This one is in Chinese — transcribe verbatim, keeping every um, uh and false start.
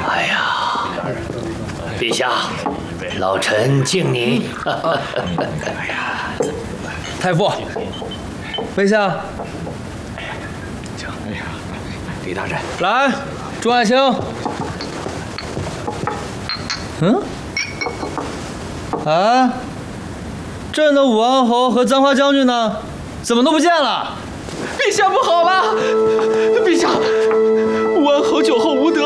哎呀，陛下，老臣敬您。 哎呀，太傅，陛下。 哎呀，李大人， 来，朱爱卿。嗯？啊？朕的武安侯和簪花将军呢？怎么都不见了？ 陛下不好了！陛下，武安侯酒后无德。